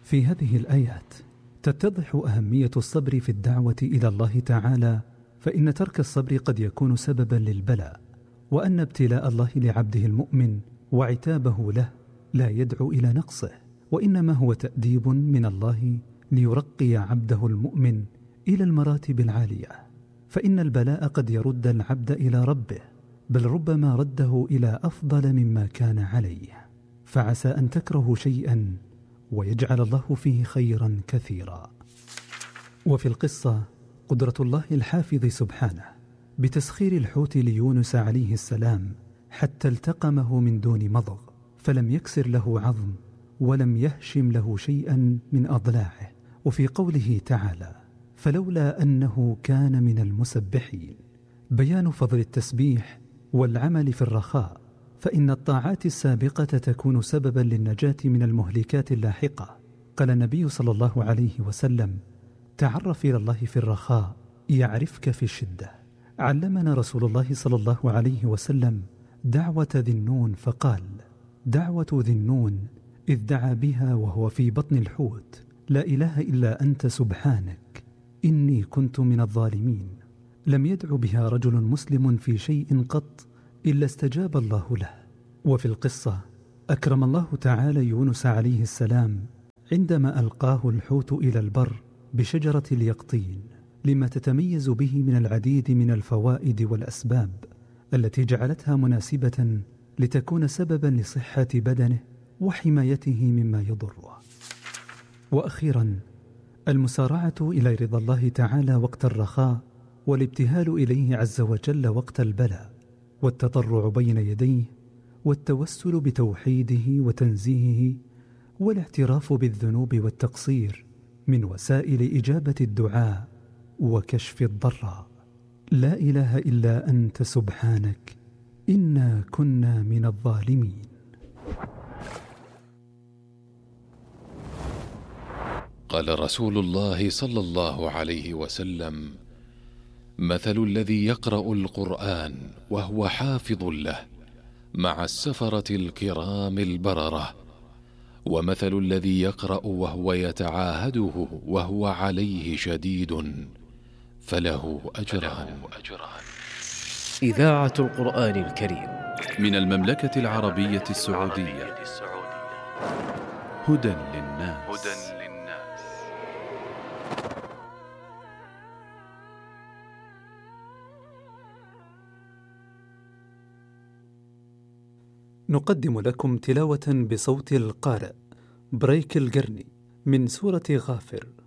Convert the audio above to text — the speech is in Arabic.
في هذه الآيات تتضح أهمية الصبر في الدعوة إلى الله تعالى، فإن ترك الصبر قد يكون سببا للبلاء، وأن ابتلاء الله لعبده المؤمن وعتابه له لا يدعو إلى نقصه، وإنما هو تأديب من الله ليرقي عبده المؤمن إلى المراتب العالية. فإن البلاء قد يرد العبد إلى ربه، بل ربما رده إلى أفضل مما كان عليه، فعسى أن تكرهوا شيئا ويجعل الله فيه خيرا كثيرا. وفي القصة قدرة الله الحافظ سبحانه بتسخير الحوت ليونس عليه السلام حتى التقمه من دون مضغ، فلم يكسر له عظم ولم يهشم له شيئا من أضلاعه. وفي قوله تعالى فلولا أنه كان من المسبحين، بيان فضل التسبيح والعمل في الرخاء، فإن الطاعات السابقة تكون سببا للنجاة من المهلكات اللاحقة. قال النبي صلى الله عليه وسلم تعرف إلى الله في الرخاء يعرفك في الشدة. علمنا رسول الله صلى الله عليه وسلم دعوة ذي النون فقال دعوة ذي النون إذ دعا بها وهو في بطن الحوت لا إله إلا أنت سبحانك إني كنت من الظالمين. لم يدع بها رجل مسلم في شيء قط إلا استجاب الله له. وفي القصة أكرم الله تعالى يونس عليه السلام عندما ألقاه الحوت إلى البر بشجرة اليقطين، لما تتميز به من العديد من الفوائد والأسباب التي جعلتها مناسبة لتكون سببا لصحة بدنه وحمايته مما يضره. وأخيرا المسارعة إلى رضا الله تعالى وقت الرخاء، والابتهال إليه عز وجل وقت البلاء، والتضرع بين يديه، والتوسل بتوحيده وتنزيهه، والاعتراف بالذنوب والتقصير من وسائل إجابة الدعاء وكشف الضراء. لا إله إلا أنت سبحانك إنا كنا من الظالمين. قال رسول الله صلى الله عليه وسلم مثل الذي يقرأ القرآن وهو حافظ له مع السفرة الكرام البررة، ومثل الذي يقرأ وهو يتعاهده وهو عليه شديد فله أجران. إذاعة القرآن الكريم من المملكة العربية السعودية. هدى للناس. نقدم لكم تلاوة بصوت القارئ بريك القرني من سورة غافر.